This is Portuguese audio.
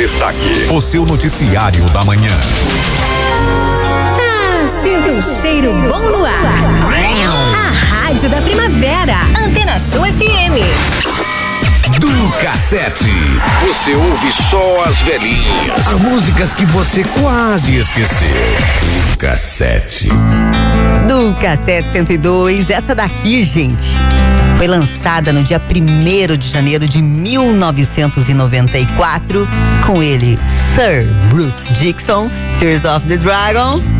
destaque. O seu noticiário da manhã. Sinta um cheiro bom no ar. A Rádio da Primavera. Antena Sul FM. Do Cassete. Você ouve só as velhinhas. As músicas que você quase esqueceu. Do Cassete. Do Cassete 102, essa daqui, gente, foi lançada no dia 1º de janeiro de 1994, com ele, Sir Bruce Dickinson, Tears of the Dragon.